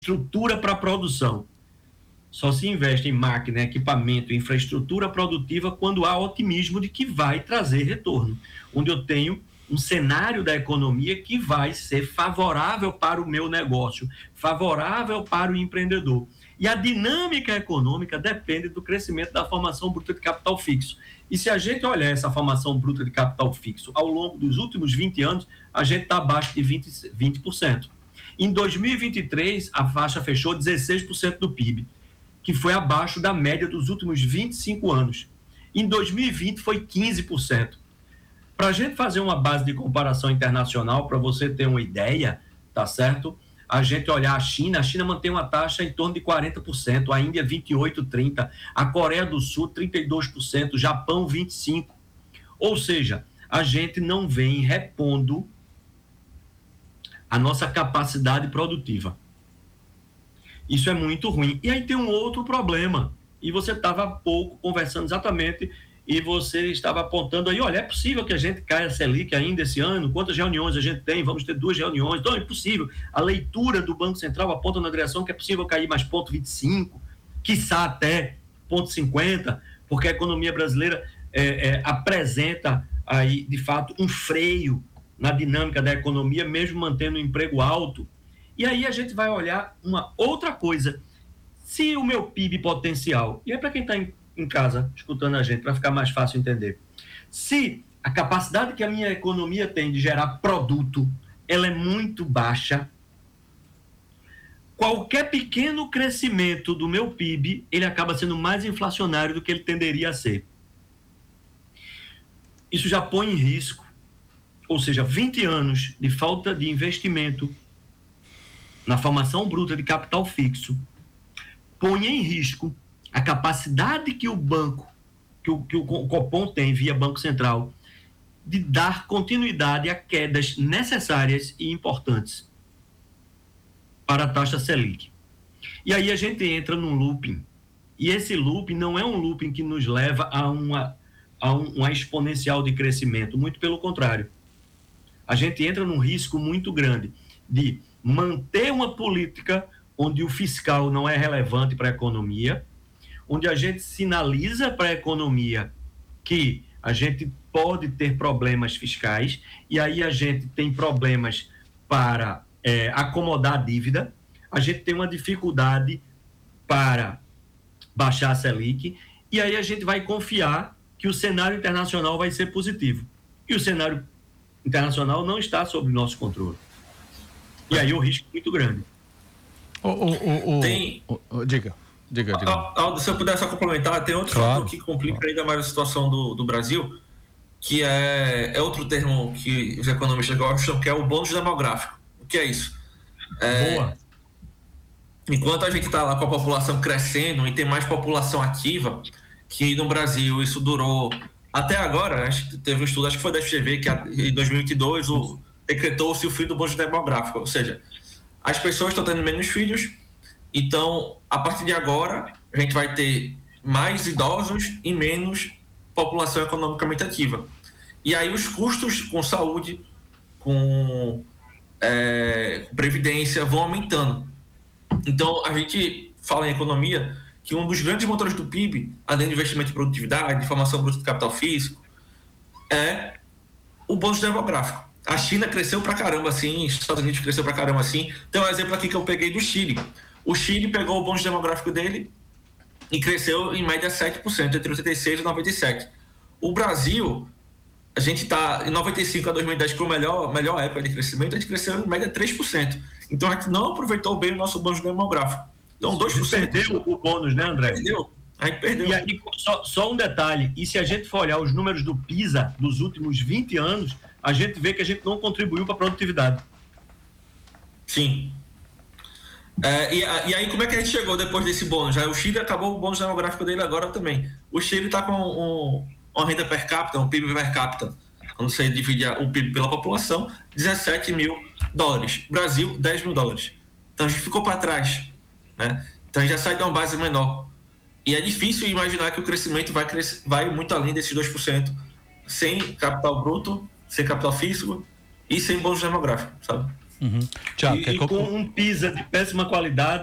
estrutura para a produção. Só se investe em máquina, equipamento, infraestrutura produtiva quando há otimismo de que vai trazer retorno, onde eu tenho um cenário da economia que vai ser favorável para o meu negócio, favorável para o empreendedor. E a dinâmica econômica depende do crescimento da formação bruta de capital fixo. E se a gente olhar essa formação bruta de capital fixo ao longo dos últimos 20 anos, a gente está abaixo de 20%. Em 2023, a faixa fechou 16% do PIB, que foi abaixo da média dos últimos 25 anos. Em 2020, foi 15%. Para a gente fazer uma base de comparação internacional, para você ter uma ideia, tá certo? A gente olhar a China mantém uma taxa em torno de 40%, a Índia 28%, 30%, a Coreia do Sul 32%, Japão 25%. Ou seja, a gente não vem repondo a nossa capacidade produtiva. Isso é muito ruim. E aí tem um outro problema, e você estava há pouco conversando exatamente, e você estava apontando aí, olha, é possível que a gente caia a Selic ainda esse ano? Quantas reuniões a gente tem? Vamos ter 2 reuniões. Não, é possível. A leitura do Banco Central aponta na direção que é possível cair mais 0,25, quiçá até 0,50, porque a economia brasileira apresenta aí, de fato, um freio na dinâmica da economia, mesmo mantendo o emprego alto. E aí a gente vai olhar uma outra coisa. Se o meu PIB potencial, e é para quem está em casa escutando a gente, para ficar mais fácil entender, se a capacidade que a minha economia tem de gerar produto, ela é muito baixa, qualquer pequeno crescimento do meu PIB, ele acaba sendo mais inflacionário do que ele tenderia a ser. Isso já põe em risco, ou seja, 20 anos de falta de investimento na formação bruta de capital fixo, põe em risco a capacidade que o banco, que o Copom tem via Banco Central, de dar continuidade a quedas necessárias e importantes para a taxa Selic. E aí a gente entra num looping, e esse looping não é um looping que nos leva a uma exponencial de crescimento, muito pelo contrário. A gente entra num risco muito grande de manter uma política onde o fiscal não é relevante para a economia, onde a gente sinaliza para a economia que a gente pode ter problemas fiscais, e aí a gente tem problemas para acomodar a dívida, a gente tem uma dificuldade para baixar a Selic, e aí a gente vai confiar que o cenário internacional vai ser positivo. E o cenário internacional não está sob nosso controle. E aí o risco é muito grande. Diga. Se eu puder só complementar, tem outro fator que complica ainda mais a situação do Brasil, que é outro termo que os economistas gostam, que é o bônus demográfico. O que é isso? Boa. Enquanto a gente está lá com a população crescendo e tem mais população ativa, que no Brasil isso durou até agora, acho que teve um estudo, acho que foi da FGV, que em 2022 decretou-se o fim do bônus demográfico, ou seja, as pessoas estão tendo menos filhos, então a partir de agora a gente vai ter mais idosos e menos população economicamente ativa. E aí os custos com saúde, com previdência vão aumentando. Então a gente fala em economia que um dos grandes motores do PIB, além do investimento em produtividade, formação bruta de capital físico, é o bônus demográfico. A China cresceu pra caramba assim, os Estados Unidos cresceu pra caramba assim. Tem um exemplo aqui que eu peguei do Chile. O Chile pegou o bônus demográfico dele e cresceu em média 7%, entre 86 e 97. O Brasil, a gente está em 95 a 2010, que foi a melhor época de crescimento, a gente cresceu em média 3%. Então a gente não aproveitou bem o nosso bônus demográfico. Então 2%. Perdeu o bônus, né, André? A gente perdeu. E aí, só um detalhe, e se a gente for olhar os números do PISA dos últimos 20 anos, a gente vê que a gente não contribuiu para a produtividade. Sim. E aí, como é que a gente chegou depois desse bônus? O Chile acabou o bônus demográfico dele agora também. O Chile está com uma renda per capita, um PIB per capita, quando você divide o PIB pela população, $17 mil. Brasil, $10 mil. Então a gente ficou para trás, né? Então a gente já sai de uma base menor. E é difícil imaginar que o crescimento vai muito além desses 2%, sem capital bruto, sem capital físico e sem bônus demográfico, sabe? Tiago, e com um PISA de péssima qualidade,